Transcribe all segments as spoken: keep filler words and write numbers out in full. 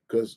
because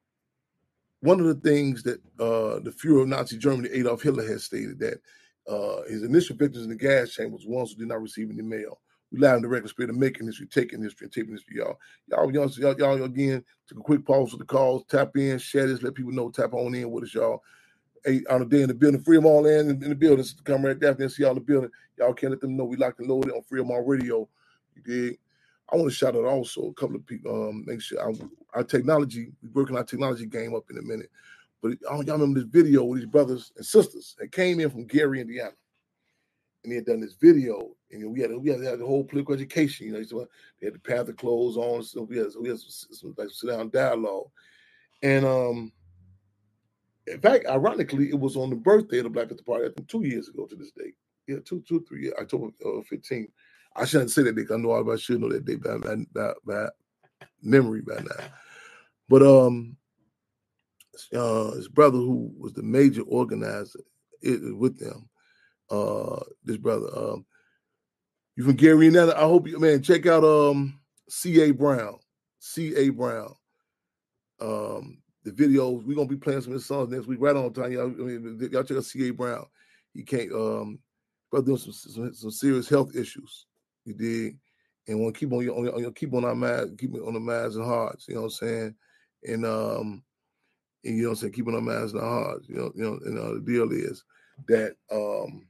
one of the things that uh, the Fuhrer of Nazi Germany, Adolf Hitler, has stated that uh, his initial victims in the gas chamber was ones who did not receive any mail. We live in the record spirit of making history, taking history, and taping history, y'all. Y'all, y'all, y'all, y'all again, took a quick pause for the calls. Tap in, share this, let people know, tap on in with us, y'all. Hey, on the day in the building, Freedom All in, in the building. Come right after and see y'all in the building. Y'all can't let them know we like to load it on Freedom All Radio. You dig? I want to shout out also a couple of people. Um, make sure our, our technology, we're working our technology game up in a minute. But I don't, y'all remember this video with these brothers and sisters that came in from Gary, Indiana. And they had done this video, and we had we had, had the whole political education. You know, so they had the Panther clothes on, so we had, so we had some, some like sit down dialogue. And um, in fact, ironically, it was on the birthday of the Black Panther Party. I think two years ago to this date. Yeah, two, two, three years. October uh, fifteenth. I shouldn't say that day because I know all about. I should know that day by, by, by, by memory by now. But um, uh, his brother, who was the major organizer it, with them. Uh, this brother, um, you from Gary, Indiana? I hope you, man, check out um C A Brown, C A Brown. Um, the videos we're gonna be playing some of his songs next week, right on time. Y'all, I mean, y'all check out C A Brown. He can't, um, brother doing some, some some serious health issues. You dig, and want to keep on your, on your keep on our minds, keep it on the minds and hearts. You know what I'm saying? And um, and you know what I'm saying, keeping our minds and our hearts. You know, you know, and uh, the deal is that um.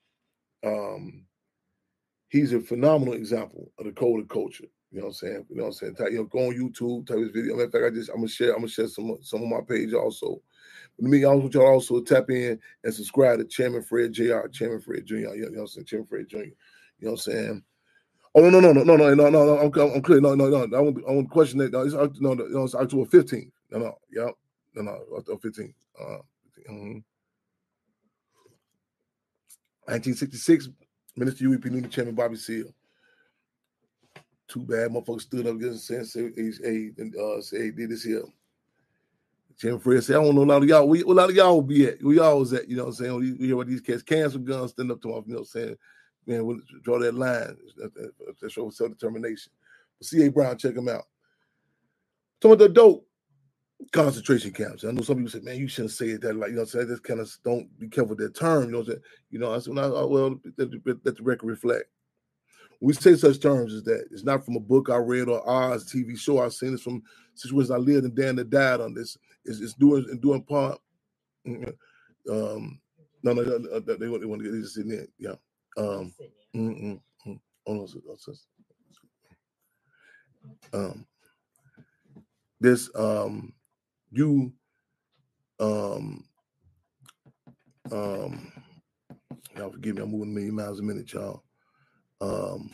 Um, he's a phenomenal example of the code of culture. You know what I'm saying? You know what I'm saying? Type, you know, go on YouTube, type his video. In fact, I just I'm gonna share, I'm gonna share some some of my page also. But me, I want y'all also tap in and subscribe to Chairman Fred J R, Chairman Fred Junior You know what I'm saying? Chairman Fred Junior You know what I'm saying? Oh no, no, no, no, no, no, no, no, no, I'm, I'm clear. No, no, no. I want I want to question that. No, it's no, no, it's October fifteenth. No, no, yeah, no, no, October fifteenth. Uh, mm-hmm. nineteen sixty-six. Minister U E P Newton Chairman Bobby Seale. Too bad motherfuckers stood up against and said, hey, uh, say, hey, did this here. Chairman Fred said, I don't know a lot of y'all, where, where a lot of y'all be at. Where y'all was at, you know what I'm saying? We, we hear what these cats, cans with guns, stand up to them, you know what I'm saying? Man, we'll draw that line. That shows self-determination. But C A Brown, check him out. Talking about the dope concentration camps. I know some people say, man, you shouldn't say it that like, you know what I'm saying? Just kind of don't be careful with that term, you know what I'm saying? You know, I said, well, well let, let the record reflect. When we say such terms as that, it's not from a book I read or Oz T V show I've seen. It's from situations I lived and Dan that died on this. It's, it's doing and doing part. Um, no, no, no, they, they want to get this in there. Yeah. Um, mm, mm, mm. Oh, no, um, this um, you um, um, y'all forgive me. I'm moving a million miles a minute, y'all. Um,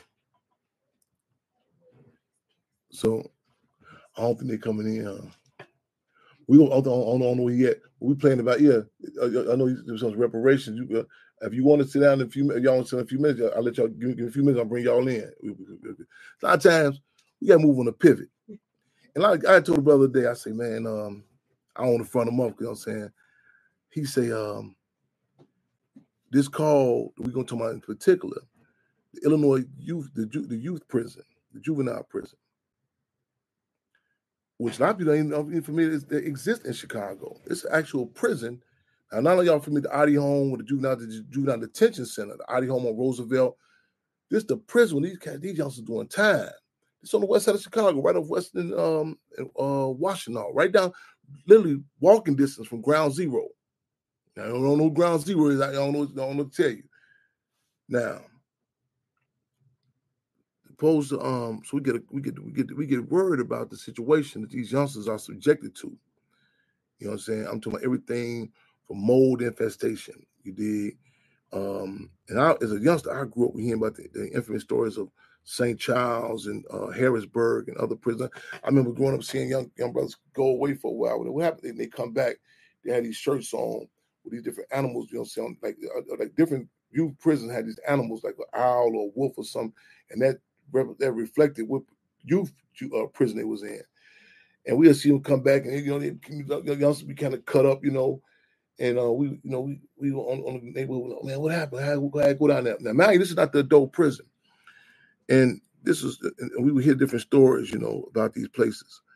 so I don't think they're coming in. Uh, we don't, I don't, I don't know yet. We playing about yeah. I, I know there's some reparations. You, uh, if you want to sit down in a few, if y'all want to sit in a few minutes, I'll let y'all give, give a few minutes. I'll bring y'all in. A lot of times we got to move on a pivot. And like I told the brother the other day, I say, man, um, I don't want to front him up. You know what I'm saying? He say, um, this call we're gonna talk about in particular, the Illinois youth, the the youth prison, the juvenile prison, which a lot of people ain't even familiar that exists in Chicago. It's an actual prison. Now, not only y'all familiar with the Adi Home, with the juvenile, the juvenile detention center, the Adi Home on Roosevelt. This the prison when these cats, these youngsters doing time. It's on the west side of Chicago, right off Western um, uh, Washington, right down, literally walking distance from Ground Zero. Now, I don't know who Ground Zero is. I don't know. I don't know to tell you. Now, opposed to um, so we get a, we get we get we get worried about the situation that these youngsters are subjected to. You know what I'm saying? I'm talking about everything from mold infestation. You did, um, and I, as a youngster, I grew up hearing about the, the infamous stories of Saint Charles and uh, Harrisburg and other prisons. I remember growing up seeing young young brothers go away for a while. When what happened? They come back. They had these shirts on with these different animals. You know, what I'm saying? Like uh, like different youth prisons had these animals like an owl or a wolf or something, and that that reflected what youth uh, prison they was in. And we'll see them come back, and you know, they youngsters be kind of cut up, you know. And uh, we, you know, we we were on, on the neighborhood. Man, what happened? How I go down there? Now, man, this is not the adult prison. And this is, and we would hear different stories, you know, about these places.